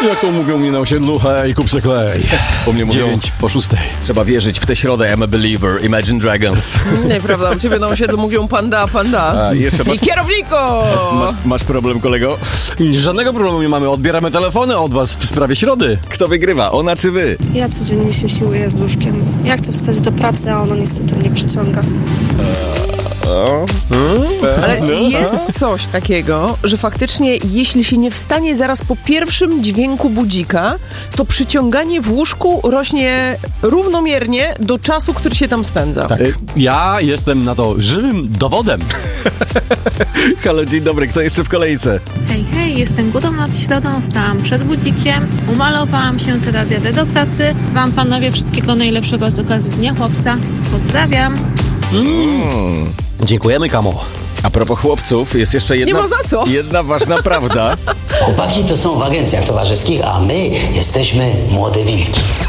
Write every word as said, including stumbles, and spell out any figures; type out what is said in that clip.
Jak to mówią mnie na osiedlu, hej, kup se klej. U mnie mówią, Dziewięć po szóstej. trzeba wierzyć w tę środę, I'm a believer, Imagine Dragons. Nieprawda, u ciebie na osiedlu mówią panda, panda. A, jeszcze masz, I kierowniku! masz, masz problem, kolego? Żadnego problemu nie mamy, odbieramy telefony od was w sprawie środy. Kto wygrywa, ona czy wy? Ja codziennie się siłuję z łóżkiem. Ja chcę wstać do pracy, a ono niestety mnie przyciąga. Ale jest coś takiego, że faktycznie jeśli się nie wstanie zaraz po pierwszym dźwięku budzika, to przyciąganie w łóżku rośnie równomiernie do czasu, który się tam spędza. Tak, ja jestem na to żywym dowodem. Halo, dzień dobry, kto jeszcze w kolejce? Hej, hej, jestem głodą nad środą, stałam przed budzikiem, umalowałam się, teraz jadę do pracy. Wam, panowie, wszystkiego najlepszego z okazji Dnia Chłopca. Pozdrawiam. Mm. Dziękujemy, Kamo. A propos chłopców, jest jeszcze jedna, Nie ma za co. jedna ważna prawda. Chłopaki to są w agencjach towarzyskich, a my jesteśmy młode wilki.